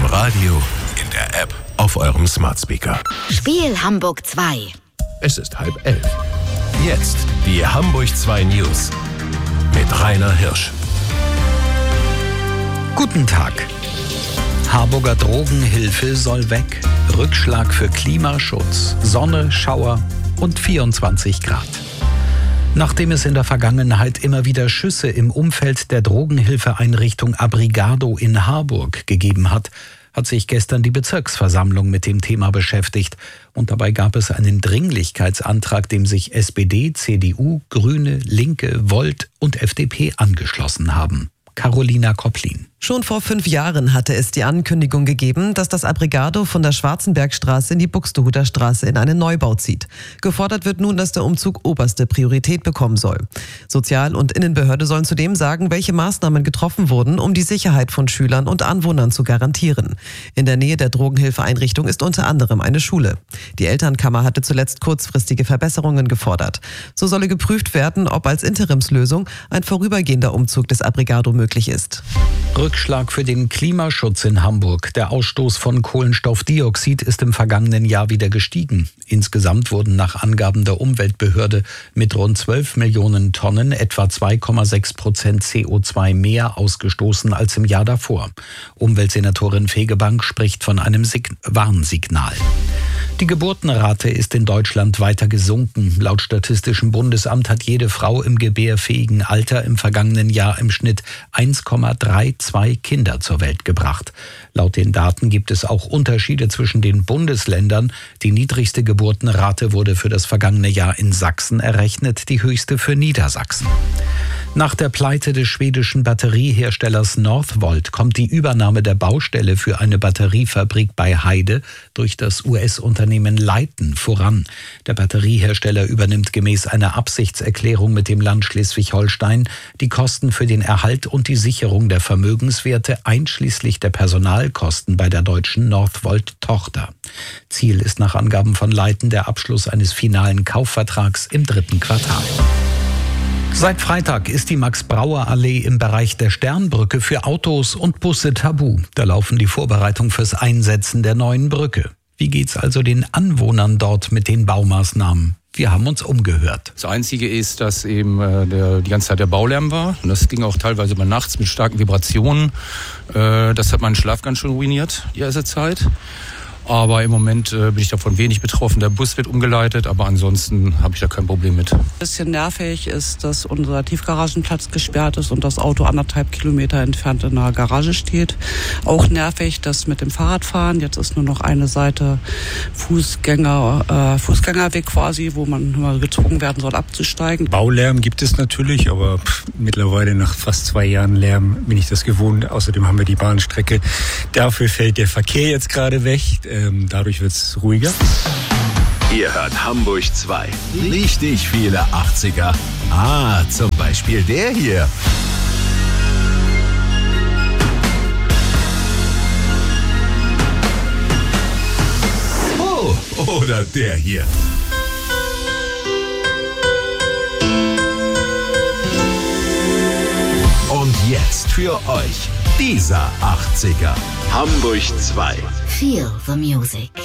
Radio, in der App, auf eurem Smart Speaker. Spiel Hamburg 2. Es ist 10:30. Jetzt die Hamburg 2 News mit Rainer Hirsch. Guten Tag. Harburger Drogenhilfe soll weg. Rückschlag für Klimaschutz, Sonne, Schauer und 24 Grad. Nachdem es in der Vergangenheit immer wieder Schüsse im Umfeld der Drogenhilfeeinrichtung Abrigado in Harburg gegeben hat, hat sich gestern die Bezirksversammlung mit dem Thema beschäftigt. Und dabei gab es einen Dringlichkeitsantrag, dem sich SPD, CDU, Grüne, Linke, Volt und FDP angeschlossen haben. Carolina Kopplin. Schon vor 5 Jahren hatte es die Ankündigung gegeben, dass das Abrigado von der Schwarzenbergstraße in die Buxtehuder Straße in einen Neubau zieht. Gefordert wird nun, dass der Umzug oberste Priorität bekommen soll. Sozial- und Innenbehörde sollen zudem sagen, welche Maßnahmen getroffen wurden, um die Sicherheit von Schülern und Anwohnern zu garantieren. In der Nähe der Drogenhilfeeinrichtung ist unter anderem eine Schule. Die Elternkammer hatte zuletzt kurzfristige Verbesserungen gefordert. So solle geprüft werden, ob als Interimslösung ein vorübergehender Umzug des Abrigado möglich ist. Rückschlag für den Klimaschutz in Hamburg. Der Ausstoß von Kohlenstoffdioxid ist im vergangenen Jahr wieder gestiegen. Insgesamt wurden nach Angaben der Umweltbehörde mit rund 12 Millionen Tonnen etwa 2,6% CO2 mehr ausgestoßen als im Jahr davor. Umweltsenatorin Fegebank spricht von einem Warnsignal. Die Geburtenrate ist in Deutschland weiter gesunken. Laut Statistischem Bundesamt hat jede Frau im gebärfähigen Alter im vergangenen Jahr im Schnitt 1,32 Kinder zur Welt gebracht. Laut den Daten gibt es auch Unterschiede zwischen den Bundesländern. Die niedrigste Geburtenrate wurde für das vergangene Jahr in Sachsen errechnet, die höchste für Niedersachsen. Nach der Pleite des schwedischen Batterieherstellers Northvolt kommt die Übernahme der Baustelle für eine Batteriefabrik bei Heide durch das US-Unternehmen Leiten voran. Der Batteriehersteller übernimmt gemäß einer Absichtserklärung mit dem Land Schleswig-Holstein die Kosten für den Erhalt und die Sicherung der Vermögenswerte einschließlich der Personalkosten bei der deutschen Northvolt-Tochter. Ziel ist nach Angaben von Leiten der Abschluss eines finalen Kaufvertrags im 3. Quartal. Seit Freitag ist die Max-Brauer-Allee im Bereich der Sternbrücke für Autos und Busse tabu. Da laufen die Vorbereitungen fürs Einsetzen der neuen Brücke. Wie geht's also den Anwohnern dort mit den Baumaßnahmen? Wir haben uns umgehört. Das Einzige ist, dass eben die ganze Zeit der Baulärm war. Und das ging auch teilweise über nachts mit starken Vibrationen. Das hat meinen Schlaf ganz schön ruiniert, die erste Zeit. Aber im Moment bin ich davon wenig betroffen. Der Bus wird umgeleitet, aber ansonsten habe ich da kein Problem mit. Ein bisschen nervig ist, dass unser Tiefgaragenplatz gesperrt ist und das Auto 1,5 Kilometer entfernt in der Garage steht. Auch nervig, das mit dem Fahrradfahren. Jetzt ist nur noch eine Seite Fußgängerweg quasi, wo man immer gezwungen werden soll, abzusteigen. Baulärm gibt es natürlich, aber mittlerweile nach fast 2 Jahren Lärm bin ich das gewohnt. Außerdem haben wir die Bahnstrecke. Dafür fällt der Verkehr jetzt gerade weg. Dadurch wird es ruhiger. Ihr hört Hamburg 2. Richtig viele 80er. Zum Beispiel der hier. Oh, oder der hier. Und jetzt für euch dieser 80er. Hamburg 2. Feel the music.